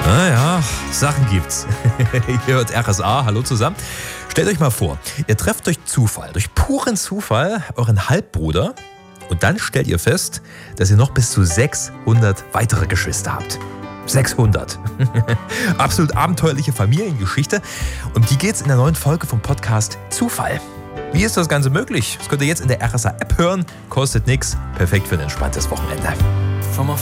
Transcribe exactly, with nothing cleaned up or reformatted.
Naja, Sachen gibt's. Ihr hört R S A, hallo zusammen. Stellt euch mal vor, ihr trefft durch Zufall, durch puren Zufall, euren Halbbruder und dann stellt ihr fest, dass ihr noch bis zu sechshundert weitere Geschwister habt. sechshundert. Absolut abenteuerliche Familiengeschichte. Um die geht's in der neuen Folge vom Podcast Zufall. Wie ist das Ganze möglich? Das könnt ihr jetzt in der R S A-App hören. Kostet nichts. Perfekt für ein entspanntes Wochenende.